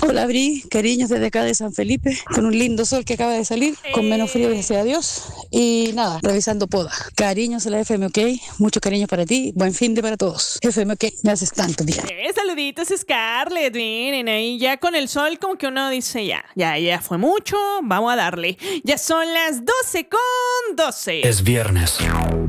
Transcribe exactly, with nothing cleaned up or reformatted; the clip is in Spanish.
Hola, Bri, cariños desde acá de San Felipe, con un lindo sol que acaba de salir, con menos frío, gracias a Dios. Y nada, revisando poda. Cariños a la F M, ¿ok? Muchos cariños para ti, buen fin de para todos. F M, ¿ok? Me haces tanto, tía. Eh, saluditos, Scarlett. Miren, ahí ya con el sol, como que uno dice ya, ya, ya fue mucho, vamos a darle. Ya son las doce con doce. Es viernes.